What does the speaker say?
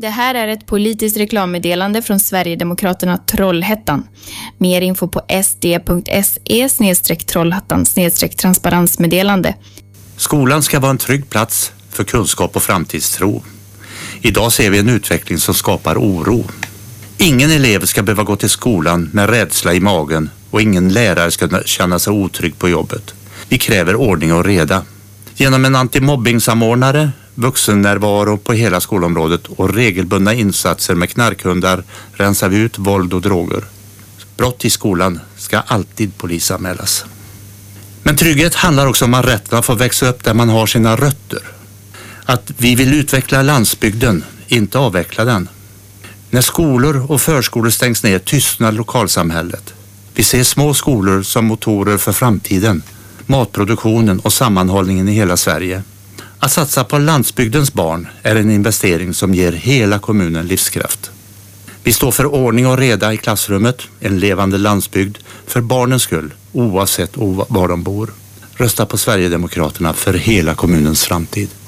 Det här är ett politiskt reklammeddelande från Sverigedemokraterna Trollhättan. Mer info på sd.se/Trollhättan/transparensmeddelande. Skolan ska vara en trygg plats för kunskap och framtidstro. Idag ser vi en utveckling som skapar oro. Ingen elev ska behöva gå till skolan med rädsla i magen och ingen lärare ska känna sig otrygg på jobbet. Vi kräver ordning och reda. Genom en antimobbingsamordnare, vuxennärvaro på hela skolområdet och regelbundna insatser med knarkhundar rensar vi ut våld och droger. Brott i skolan ska alltid polisanmälas. Men trygghet handlar också om rätten att få växa upp där man har sina rötter. Att vi vill utveckla landsbygden, inte avveckla den. När skolor och förskolor stängs ner tystnar lokalsamhället. Vi ser små skolor som motorer för framtiden, matproduktionen och sammanhållningen i hela Sverige. Att satsa på landsbygdens barn är en investering som ger hela kommunen livskraft. Vi står för ordning och reda i klassrummet, en levande landsbygd för barnens skull, oavsett var de bor. Rösta på Sverigedemokraterna för hela kommunens framtid.